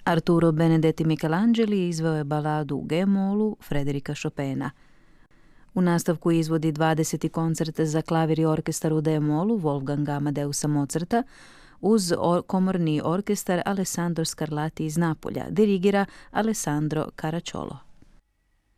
Arturo Benedetti Michelangeli izveo je baladu u G-molu Frederika Chopina. U nastavku izvodi 20. koncert za klavir i orkestar u D-molu Wolfganga Amadeusa Mozarta uz komorni orkestar Alessandro Scarlatti iz Napulja, dirigira Alessandro Caracciolo.